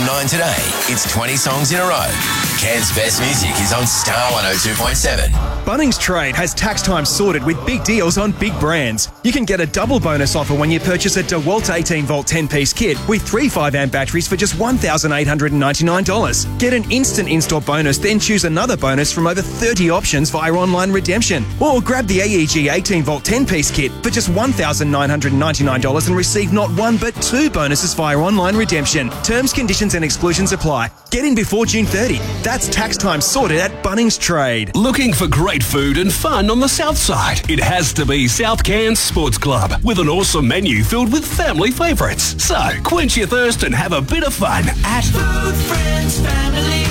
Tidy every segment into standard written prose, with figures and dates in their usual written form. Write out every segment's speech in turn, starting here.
9 today. It's 20 songs in a row. Cairns' best music is on Star 102.7. Bunnings Trade has tax time sorted with big deals on big brands. You can get a double bonus offer when you purchase a DeWalt 18-volt 10-piece kit with 3 5-amp batteries for just $1,899. Get an instant install bonus, then choose another bonus from over 30 options via online redemption. Or grab the AEG 18-volt 10-piece kit for just $1,999 and receive not one but 2 bonuses via online redemption. Terms, conditions and exclusions apply. Get in before June 30. That's tax time sorted at Bunnings Trade. Looking for great food and fun on the south side? It has to be South Cairns Sports Club, with an awesome menu filled with family favourites. So, quench your thirst and have a bit of fun at Food, Friends, Family,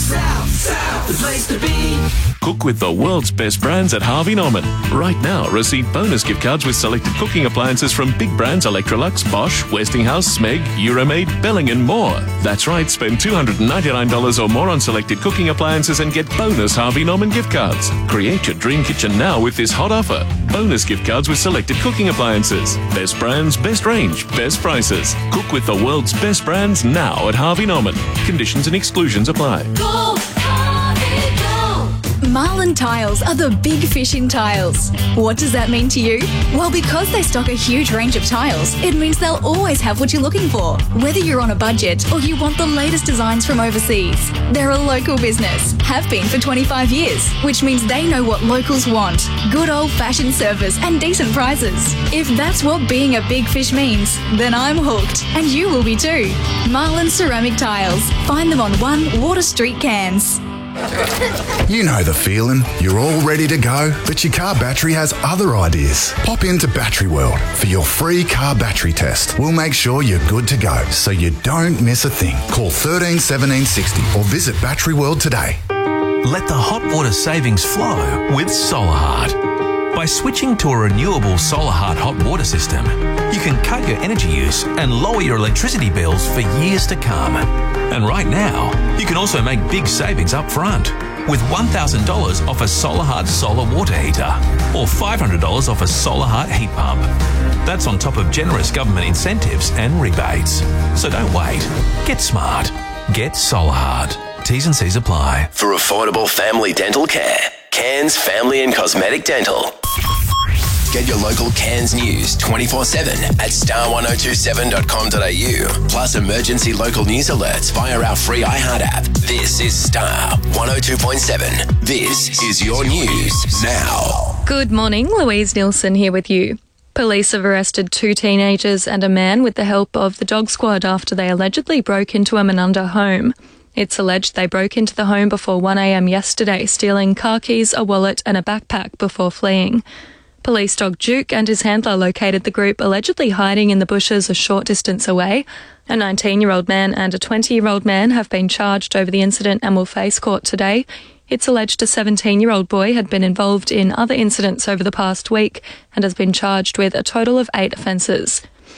South, the place to be. Cook with the world's best brands at Harvey Norman. Right now, receive bonus gift cards with selected cooking appliances from big brands Electrolux, Bosch, Westinghouse, Smeg, Euromaid, Belling and more. That's right, spend $299 or more on selected cooking appliances and get bonus Harvey Norman gift cards. Create your dream kitchen now with this hot offer. Bonus gift cards with selected cooking appliances. Best brands, best range, best prices. Cook with the world's best brands now at Harvey Norman. Conditions and exclusions apply. Go, Harvey, go. Marlin Tiles are the big fish in tiles. What does that mean to you? Well, because they stock a huge range of tiles, it means they'll always have what you're looking for, whether you're on a budget or you want the latest designs from overseas. They're a local business, have been for 25 years, which means they know what locals want. Good old-fashioned service and decent prices. If that's what being a big fish means, then I'm hooked, and you will be too. Marlin Ceramic Tiles. Find them on 1 Water Street, Cairns. You know the feeling. You're all ready to go, but your car battery has other ideas. Pop into Battery World for your free car battery test. We'll make sure you're good to go, so you don't miss a thing. Call 13 17 60 or visit Battery World today. Let the hot water savings flow with Solarheart. By switching to a renewable Solarheart hot water system, you can cut your energy use and lower your electricity bills for years to come. And right now, you can also make big savings up front with $1,000 off a Solarheart solar water heater or $500 off a Solarheart heat pump. That's on top of generous government incentives and rebates. So don't wait. Get smart. Get Solarheart. T's and C's apply. For affordable family dental care, Cairns Family and Cosmetic Dental. Get your local Cairns news 24/7 at star1027.com.au. Plus emergency local news alerts via our free iHeart app. This is Star 102.7. This is your news now. Good morning, Louise Nielsen here with you. Police have arrested 2 teenagers and a man with the help of the dog squad after they allegedly broke into a Menunda home. It's alleged they broke into the home before 1 a.m. yesterday, stealing car keys, a wallet and a backpack before fleeing. Police dog Duke and his handler located the group allegedly hiding in the bushes a short distance away. A 19-year-old man and a 20-year-old man have been charged over the incident and will face court today. It's alleged a 17-year-old boy had been involved in other incidents over the past week and has been charged with a total of 8 offences.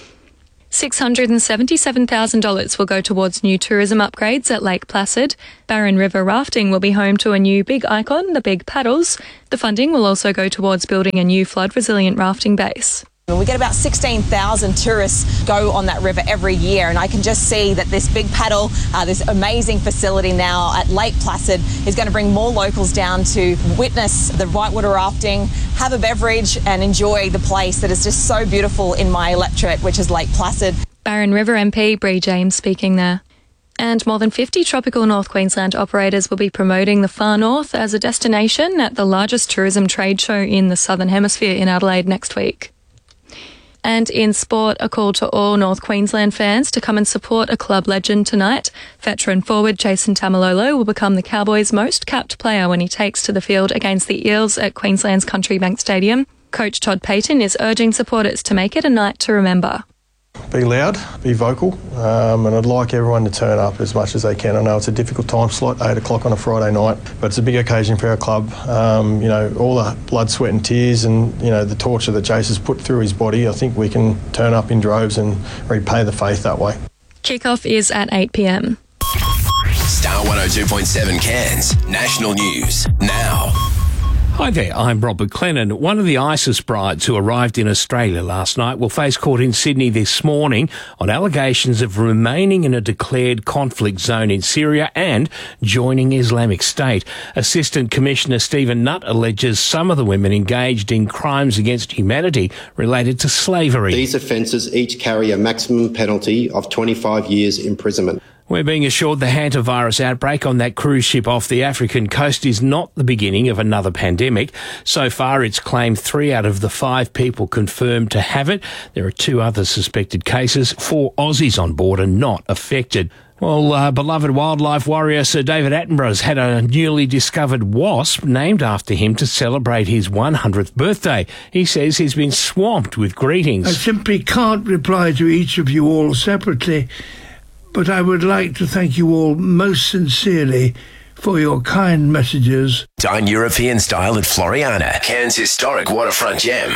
$677,000 will go towards new tourism upgrades at Lake Placid. Barron River rafting will be home to a new big icon, the Big Paddles. The funding will also go towards building a new flood-resilient rafting base. We get about 16,000 tourists go on that river every year, and I can just see that this Big Paddle, this amazing facility now at Lake Placid, is going to bring more locals down to witness the whitewater rafting, have a beverage and enjoy the place that is just so beautiful in my electorate, which is Lake Placid. Barron River MP Bree James speaking there. And more than 50 tropical North Queensland operators will be promoting the far north as a destination at the largest tourism trade show in the Southern Hemisphere in Adelaide next week. And in sport, a call to all North Queensland fans to come and support a club legend tonight. Veteran forward Jason Tamalolo will become the Cowboys' most capped player when he takes to the field against the Eels at Queensland's Country Bank Stadium. Coach Todd Payton is urging supporters to make it a night to remember. Be loud, be vocal, and I'd like everyone to turn up as much as they can. I know it's a difficult time slot, 8 o'clock on a Friday night, but it's a big occasion for our club. You know, all the blood, sweat and tears and, you know, the torture that Jace has put through his body, I think we can turn up in droves and repay the faith that way. Kickoff is at 8 p.m. Star 102.7 Cairns, national news now. Hi there, I'm Robert Clennon. One of the ISIS brides who arrived in Australia last night will face court in Sydney this morning on allegations of remaining in a declared conflict zone in Syria and joining Islamic State. Assistant Commissioner Stephen Nutt alleges some of the women engaged in crimes against humanity related to slavery. These offences each carry a maximum penalty of 25 years imprisonment. We're being assured the hantavirus outbreak on that cruise ship off the African coast is not the beginning of another pandemic. So far, it's claimed 3 out of the 5 people confirmed to have it. There are 2 other suspected cases. 4 Aussies on board are not affected. Well, beloved wildlife warrior Sir David Attenborough's had a newly discovered wasp named after him to celebrate his 100th birthday. He says he's been swamped with greetings. I simply can't reply to each of you all separately, but I would like to thank you all most sincerely for your kind messages. Dine European style at Floriana, Cairns' historic waterfront gem.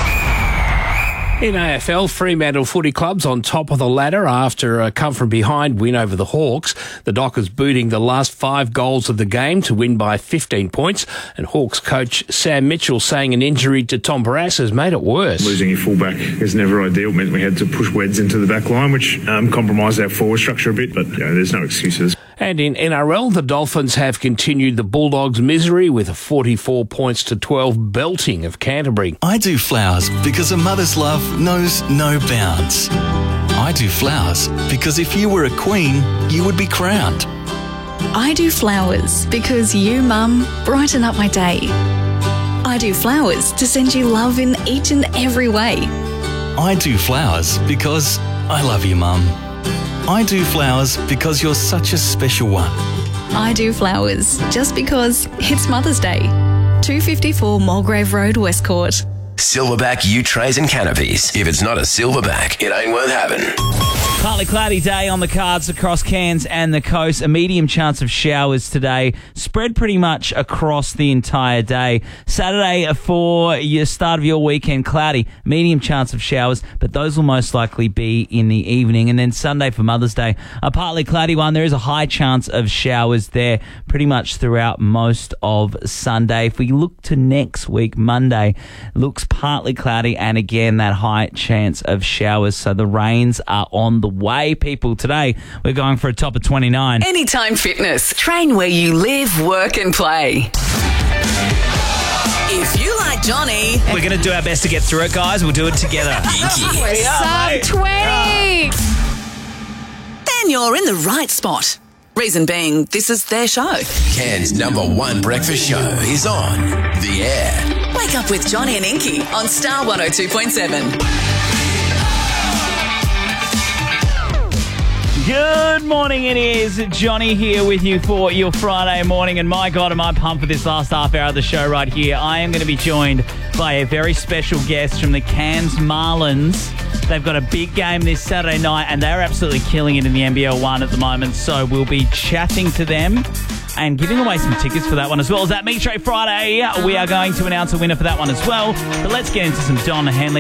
In AFL, Fremantle Footy Club's on top of the ladder after a come-from-behind win over the Hawks. The Dockers booting the last 5 goals of the game to win by 15 points. And Hawks coach Sam Mitchell saying an injury to Tom Barrass has made it worse. Losing your fullback is never ideal. It meant we had to push Weds into the back line, which compromised our forward structure a bit. But there's no excuses. And in NRL, the Dolphins have continued the Bulldogs' misery with a 44 points to 12 belting of Canterbury. I do flowers because a mother's love knows no bounds. I do flowers because if you were a queen, you would be crowned. I do flowers because you, Mum, brighten up my day. I do flowers to send you love in each and every way. I do flowers because I love you, Mum. I do flowers because you're such a special one. I do flowers just because it's Mother's Day. 254 Mulgrave Road, Westcourt. Silverback U-trays and canopies. If it's not a silverback, it ain't worth having. Partly cloudy day on the cards across Cairns and the coast. A medium chance of showers today, spread pretty much across the entire day. Saturday for your start of your weekend, cloudy, medium chance of showers, but those will most likely be in the evening. And then Sunday for Mother's Day, a partly cloudy one. There is a high chance of showers there pretty much throughout most of Sunday. If we look to next week, Monday, looks partly cloudy and again that high chance of showers. So the rains are on the way, people. Today we're going for a top of 29. Anytime Fitness. Train where you live, work and play. If you like Johnny... We're going to do our best to get through it, guys. We'll do it together. We're sub 20. Then you're in the right spot. Reason being, this is their show. Cairns' #1 breakfast show is on the air. Wake up with Johnny and Inky on Star 102.7. Good morning, it is Johnny here with you for your Friday morning, and my God, am I pumped for this last half hour of the show right here. I am going to be joined by a very special guest from the Cairns Marlins. They've got a big game this Saturday night, and they're absolutely killing it in the NBL 1 at the moment, so we'll be chatting to them and giving away some tickets for that one, as well as that Meat Tray Friday. We are going to announce a winner for that one as well, but let's get into some Don Henley.